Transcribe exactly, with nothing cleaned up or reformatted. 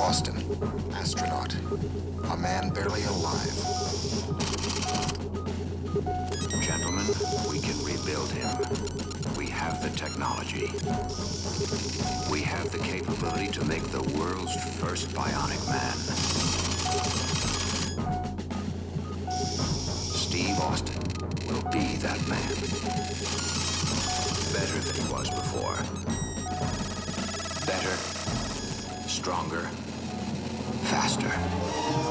Austin, astronaut. A man barely alive. Gentlemen, we can rebuild him. We have the technology. We have the capability to make the world's first bionic man. Steve Austin will be that man. Better than he was before. Better, stronger, faster.